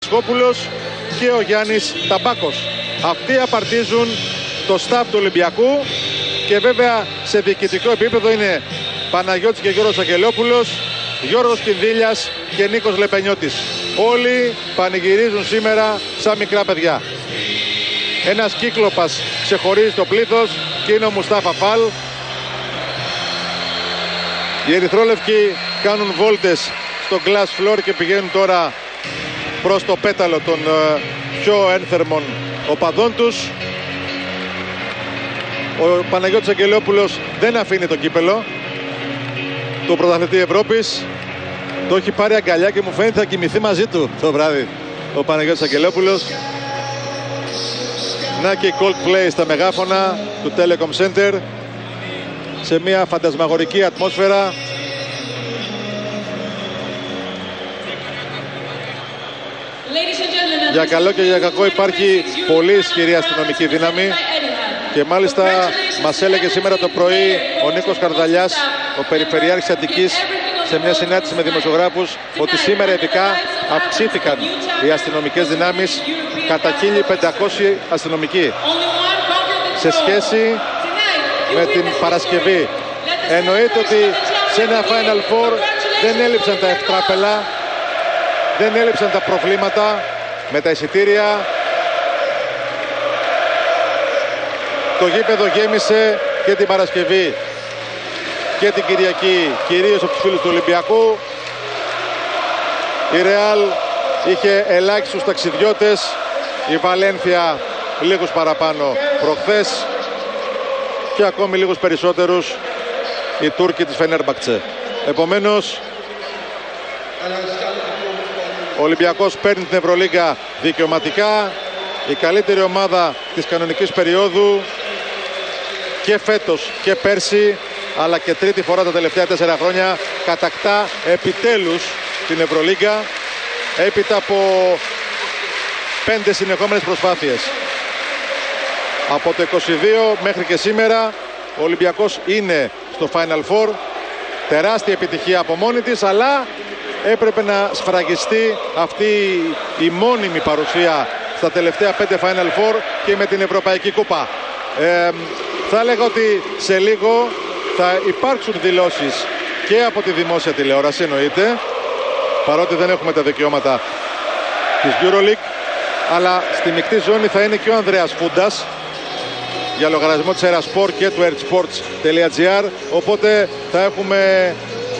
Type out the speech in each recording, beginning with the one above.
Πασχόπουλος και ο Γιάννης Ταμπάκος. Αυτοί απαρτίζουν το staff του Ολυμπιακού και βέβαια σε διοικητικό επίπεδο είναι Παναγιώτης και Γιώργος Αγγελόπουλος, Γιώργος Κινδύλιας και Νίκος Λεπενιώτης. Όλοι πανηγυρίζουν σήμερα σαν μικρά παιδιά. Ένας κύκλοπας ξεχωρίζει το πλήθος και είναι ο Μουστάφα Φαλ. Οι ερυθρόλευκοι κάνουν βόλτες στο glass floor και πηγαίνουν τώρα προς το πέταλο των πιο ένθερμων οπαδών τους. Ο Παναγιώτης Αγγελόπουλος δεν αφήνει το κύπελο του πρωταθλητή Ευρώπης. Το έχει πάρει αγκαλιά και μου φαίνεται θα κοιμηθεί μαζί του το βράδυ ο Παναγιώτης Αγγελόπουλος. Να και η Coldplay στα μεγάφωνα του Telecom Center σε μια φαντασμαγορική ατμόσφαιρα. Για καλό και για κακό υπάρχει πολύ ισχυρή αστυνομική δύναμη και μάλιστα μας έλεγε σήμερα το πρωί ο Νίκος Καρδαλιάς, ο Περιφερειάρχης Αττικής, σε μια συνάντηση με δημοσιογράφους, ότι σήμερα ειδικά αυξήθηκαν οι αστυνομικές δυνάμεις κατά 1.500 αστυνομικοί σε σχέση με την Παρασκευή. Εννοείται ότι σε ένα Final Four δεν έλειψαν τα ευτράπελα, δεν έλειψαν τα προβλήματα με τα εισιτήρια. Το γήπεδο γέμισε και την Παρασκευή και την Κυριακή, κυρίως από τους φίλους του Ολυμπιακού. Η Ρεάλ είχε ελάχιστους ταξιδιώτες, η Βαλένθια λίγους παραπάνω προχθές και ακόμη λίγους περισσότερους οι Τούρκοι της Φενέρμπαχτσε. Επομένως, ο Ολυμπιακός παίρνει την Ευρωλίγκα δικαιωματικά, η καλύτερη ομάδα της κανονικής περίοδου και φέτος και πέρσι, αλλά και τρίτη φορά τα τελευταία 4 χρόνια κατακτά επιτέλους την Ευρωλίγκα έπειτα από 5 συνεχόμενες προσπάθειες. Από το 22 μέχρι και σήμερα ο Ολυμπιακός είναι στο Final Four. Τεράστια επιτυχία από μόνη της, αλλά έπρεπε να σφραγιστεί αυτή η μόνιμη παρουσία στα τελευταία 5 Final Four και με την Ευρωπαϊκή Κούπα. Θα έλεγα ότι σε λίγο θα υπάρξουν δηλώσεις και από τη δημόσια τηλεόραση, εννοείται, παρότι δεν έχουμε τα δικαιώματα της EuroLeague, αλλά στη μεικτή ζώνη θα είναι και ο Ανδρέας Φούντας για λογαριασμό της Erasport και του airsports.gr, οπότε θα έχουμε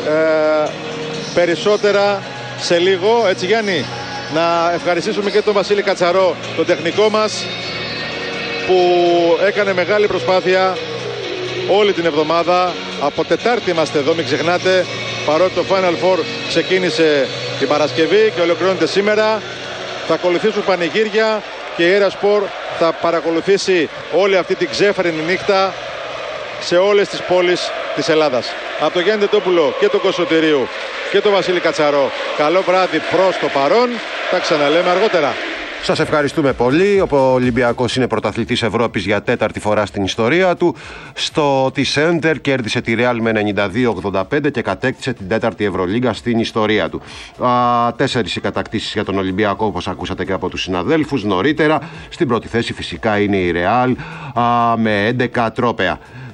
περισσότερα σε λίγο. Έτσι, Γιάννη, να ευχαριστήσουμε και τον Βασίλη Κατσαρό, τον τεχνικό μας, που έκανε μεγάλη προσπάθεια όλη την εβδομάδα. Από Τετάρτη είμαστε εδώ, μην ξεχνάτε, παρότι το Final Four ξεκίνησε την Παρασκευή και ολοκληρώνεται σήμερα. Θα ακολουθήσουν πανηγύρια και η Erasport θα παρακολουθήσει όλη αυτή την ξέφρενη νύχτα σε όλες τις πόλεις της Ελλάδας. Από τον Γιάννη Τετόπουλο και τον Κωνσταντηρίου και τον Βασίλη Κατσαρό, καλό βράδυ προς το παρόν. Τα ξαναλέμε αργότερα. Σας ευχαριστούμε πολύ. Ο Ολυμπιακός είναι πρωταθλητής Ευρώπης για 4η φορά στην ιστορία του. Στο T-Center κέρδισε τη Real με 92-85 και κατέκτησε την 4η Ευρωλίγκα στην ιστορία του. 4 οι κατακτήσεις για τον Ολυμπιακό, όπως ακούσατε και από τους συναδέλφους νωρίτερα. Στην πρώτη θέση φυσικά είναι η Real με 11 τρόπαια.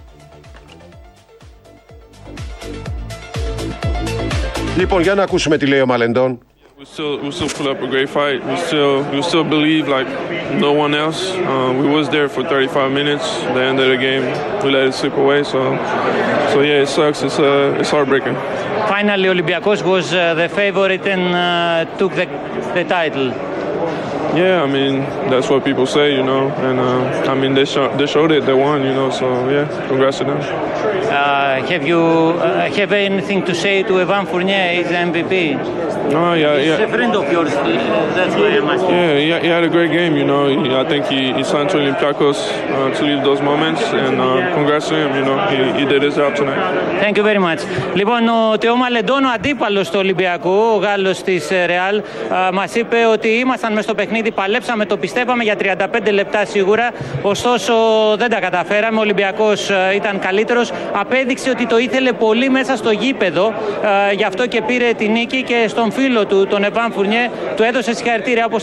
Λοιπόν, για να ακούσουμε τι λέει ο Μαλεντών. We still put up a great fight. We still believe like no one else. We was there for 35 minutes. The end of the game, we let it slip away. So yeah, it sucks. It's heartbreaking. Finally, Olympiacos was the favorite and took the title. Yeah, I mean that's what people say, you know, and I mean they showed it. They won, you know. So yeah, congrats to them. Have you have anything to say to Evan Fournier? He's the MVP. Oh yeah, He's a friend of yours. That's why I'm asking. Yeah, he had a great game, you know. I think he signed to Olympiacos to leave those moments, and congrats to him. You know, he did his job tonight. Thank you very much. Λοιπόν, ο Τεό Μαλεντών, ο αντίπαλος του Ολυμπιακού, ο Γάλλος της Real, μας είπε ότι ήμασταν μες στο παιχνίδι, παλέψαμε, το πιστεύαμε για 35 λεπτά σίγουρα, ωστόσο δεν τα καταφέραμε. Ο Ολυμπιακός ήταν καλύτερος, απέδειξε ότι το ήθελε πολύ μέσα στο γήπεδο, γι' αυτό και πήρε τη νίκη και στον φίλο του, τον Evan Fournier, του έδωσε συγχαρητήρια, όπως